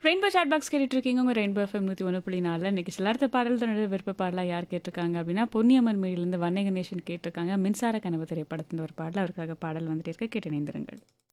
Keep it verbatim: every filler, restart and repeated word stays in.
rainbow chat box கேட்டுட்டு இருக்கீங்க உங்க ரெயின்போ எஃப்எம் நூற்றி ஒன்று புள்ளி நாலில் இன்னைக்கு சிலர்த்த பாடல் தன்னோட விருப்ப பாடலாக யார் கேட்டிருக்காங்க அப்படின்னா பொன்னியம்மன் மொழியிலேருந்து வன்னை கணேசன் கேட்டிருக்காங்க மின்சார கனவு திரைப்படத்தின் ஒரு பாடல் அவருக்காக பாடல் வந்துட்டு இருக்க கேட்டு இணைந்திருங்கள்